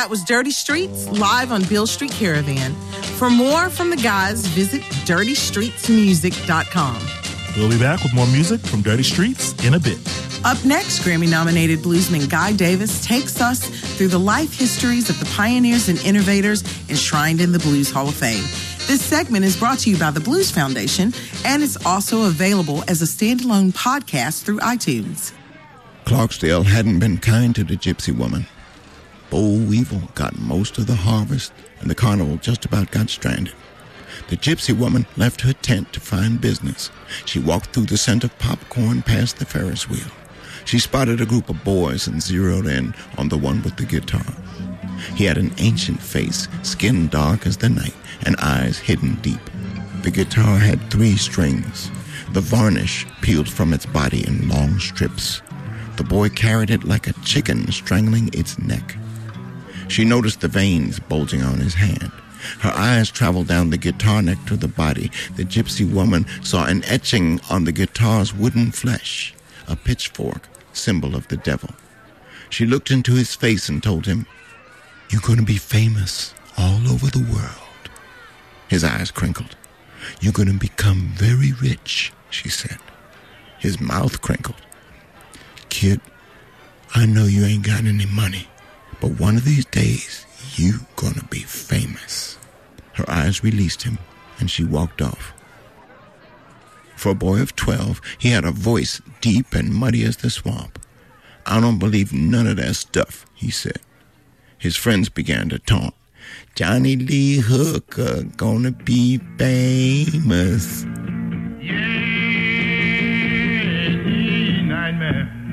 That was Dirty Streets, live on Beale Street Caravan. For more from the guys, visit dirtystreetsmusic.com. We'll be back with more music from Dirty Streets in a bit. Up next, Grammy-nominated bluesman Guy Davis takes us through the life histories of the pioneers and innovators enshrined in the Blues Hall of Fame. This segment is brought to you by the Blues Foundation, and it's also available as a standalone podcast through iTunes. Clarksdale hadn't been kind to the gypsy woman. Boll Weevil got most of the harvest, and the carnival just about got stranded. The gypsy woman left her tent to find business. She walked through the scent of popcorn past the Ferris wheel. She spotted a group of boys and zeroed in on the one with the guitar. He had an ancient face, skin dark as the night, and eyes hidden deep. The guitar had 3 strings. The varnish peeled from its body in long strips. The boy carried it like a chicken strangling its neck. She noticed the veins bulging on his hand. Her eyes traveled down the guitar neck to the body. The gypsy woman saw an etching on the guitar's wooden flesh, a pitchfork, symbol of the devil. She looked into his face and told him, "You're going to be famous all over the world." His eyes crinkled. "You're going to become very rich," she said. His mouth crinkled. "Kid, I know you ain't got any money, but one of these days, you gonna be famous." Her eyes released him, and she walked off. For a boy of 12, he had a voice deep and muddy as the swamp. "I don't believe none of that stuff," he said. His friends began to taunt. "Johnny Lee Hooker gonna be famous." Yeah, nightmare.